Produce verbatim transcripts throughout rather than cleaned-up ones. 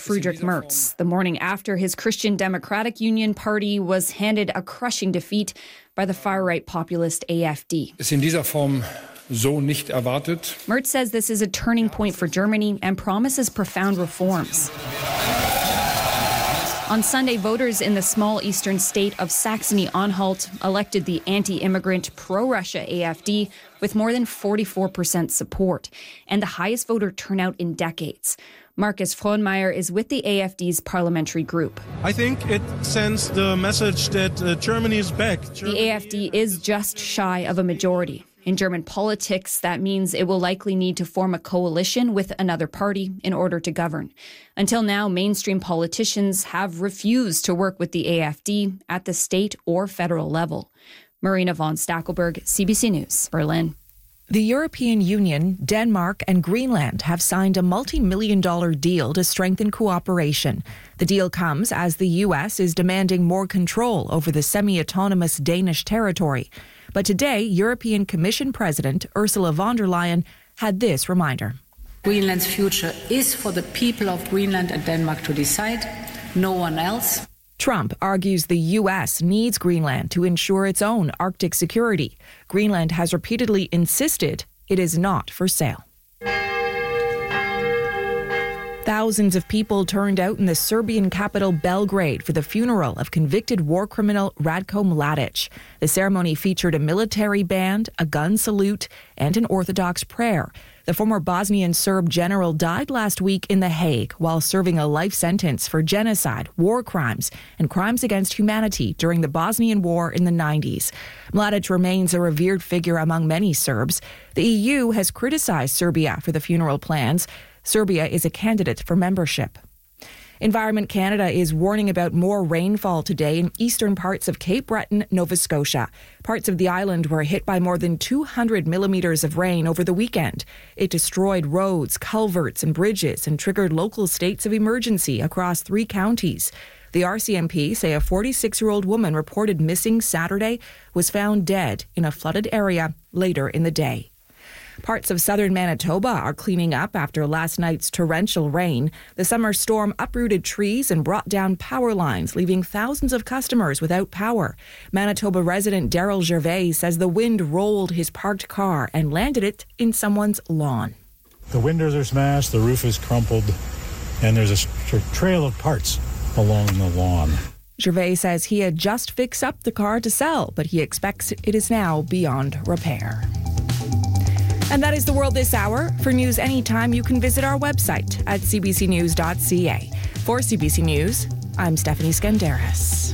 Friedrich Merz, the morning after his Christian Democratic Union party was handed a crushing defeat by the far-right populist A F D. Ist in dieser Form so nicht erwartet. Merz says this is a turning point for Germany and promises profound reforms. On Sunday, voters in the small eastern state of Saxony-Anhalt elected the anti-immigrant, pro-Russia A F D with more than forty-four percent support and the highest voter turnout in decades. Markus Frohnmeier is with the A F D's parliamentary group. I think it sends the message that uh, Germany is back. Germany the A F D is just shy of a majority. In German politics, that means it will likely need to form a coalition with another party in order to govern. Until now, mainstream politicians have refused to work with the A F D at the state or federal level. Marina von Stackelberg, C B C News, Berlin. The European Union, Denmark, and Greenland have signed a multi-million dollar deal to strengthen cooperation. The deal comes as the U S is demanding more control over the semi-autonomous Danish territory. But today, European Commission President Ursula von der Leyen had this reminder. Greenland's future is for the people of Greenland and Denmark to decide, no one else. Trump argues the U S needs Greenland to ensure its own Arctic security. Greenland has repeatedly insisted it is not for sale. Thousands of people turned out in the Serbian capital Belgrade for the funeral of convicted war criminal Ratko Mladic. The ceremony featured a military band, a gun salute, and an Orthodox prayer. The former Bosnian Serb general died last week in The Hague while serving a life sentence for genocide, war crimes, and crimes against humanity during the Bosnian War in the nineties. Mladic remains a revered figure among many Serbs. The E U has criticized Serbia for the funeral plans. Serbia is a candidate for membership. Environment Canada is warning about more rainfall today in eastern parts of Cape Breton, Nova Scotia. Parts of the island were hit by more than two hundred millimetres of rain over the weekend. It destroyed roads, culverts, and bridges and triggered local states of emergency across three counties. The R C M P say a forty-six-year-old woman reported missing Saturday was found dead in a flooded area later in the day. Parts of southern Manitoba are cleaning up after last night's torrential rain. The summer storm uprooted trees and brought down power lines, leaving thousands of customers without power. Manitoba resident Daryl Gervais says the wind rolled his parked car and landed it in someone's lawn. The windows are smashed, the roof is crumpled, and there's a trail of parts along the lawn. Gervais says he had just fixed up the car to sell, but he expects it is now beyond repair. And that is the world this hour. For news anytime, you can visit our website at c b c news dot c a. For C B C News, I'm Stephanie Skandaris.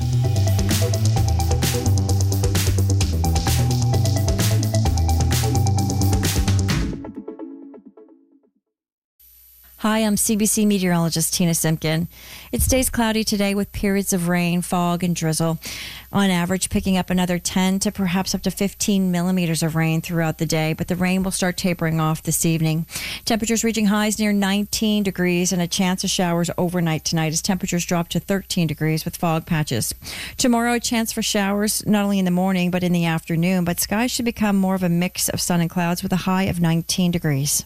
Hi, I'm C B C meteorologist Tina Simpkin. It stays cloudy today with periods of rain, fog, and drizzle. On average, picking up another ten to perhaps up to fifteen millimeters of rain throughout the day, but the rain will start tapering off this evening. Temperatures reaching highs near nineteen degrees and a chance of showers overnight tonight as temperatures drop to thirteen degrees with fog patches. Tomorrow, a chance for showers not only in the morning but in the afternoon, but skies should become more of a mix of sun and clouds with a high of nineteen degrees.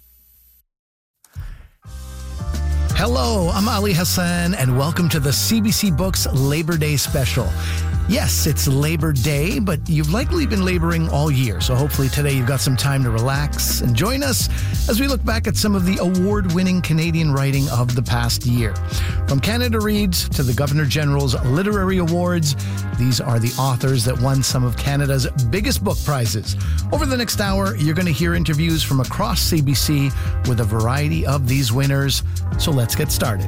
Hello, I'm Ali Hassan, and welcome to the C B C Books Labor Day Special. Yes, it's Labor Day, but you've likely been laboring all year, so hopefully today you've got some time to relax and join us as we look back at some of the award-winning Canadian writing of the past year. From Canada Reads to the Governor General's Literary Awards, these are the authors that won some of Canada's biggest book prizes. Over the next hour, you're going to hear interviews from across C B C with a variety of these winners, so let's get started.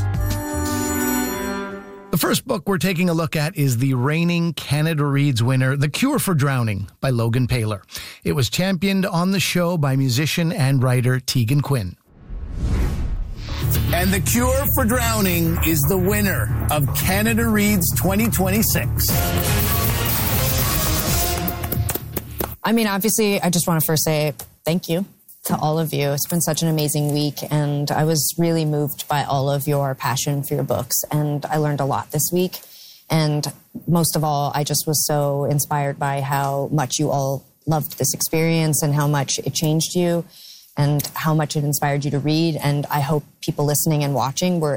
The first book we're taking a look at is the reigning Canada Reads winner, The Cure for Drowning by Logan Paylor. It was championed on the show by musician and writer Tegan Quinn. And The Cure for Drowning is the winner of Canada Reads twenty twenty-six. I mean, obviously, I just want to first say thank you to all of you. It's been such an amazing week, and I was really moved by all of your passion for your books, and I learned a lot this week. And most of all, I just was so inspired by how much you all loved this experience and how much it changed you and how much it inspired you to read. And I hope people listening and watching were